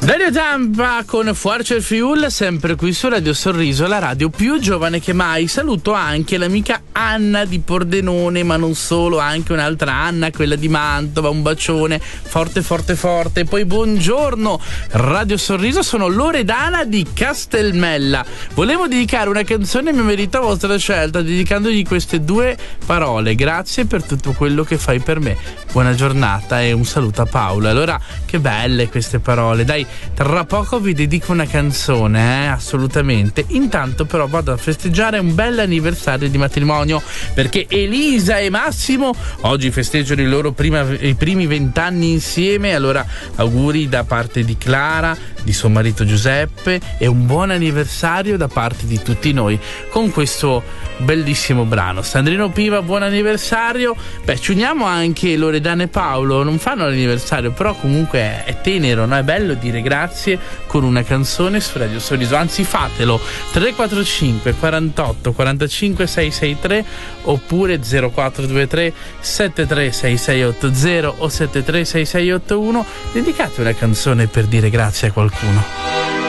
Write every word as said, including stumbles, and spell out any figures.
Dario Zampa con Fuarcio il Friul, sempre qui su Radio Sorriso, la radio più giovane che mai. Saluto anche l'amica Anna di Pordenone, ma non solo, anche un'altra Anna, quella di Mantova. Un bacione forte forte forte. Poi buongiorno Radio Sorriso, sono Loredana di Castelmella. Volevo dedicare una canzone, mi merita a vostra scelta, dedicandogli queste due parole: grazie per tutto quello che fai per me. Buona giornata e un saluto a Paolo. Allora, che belle queste parole, dai. Tra poco vi dedico una canzone, eh, assolutamente. Intanto però vado a festeggiare un bel anniversario di matrimonio, perché Elisa e Massimo oggi festeggiano i loro prima, i primi vent'anni insieme. Allora auguri da parte di Clara, di suo marito Giuseppe, e un buon anniversario da parte di tutti noi con questo bellissimo brano. Sandrino Piva, buon anniversario. Beh, ci uniamo anche Loredana e Paolo, non fanno l'anniversario, però comunque è, è tenero, no? È bello dire grazie con una canzone su Radio Sorriso, anzi fatelo. Tre quattro cinque quarantotto quarantacinque seicentosessantatré oppure zero quattro due tre sette tre sei sei otto zero o sette tre sei sei otto uno. Dedicate una canzone per dire grazie a qualcuno.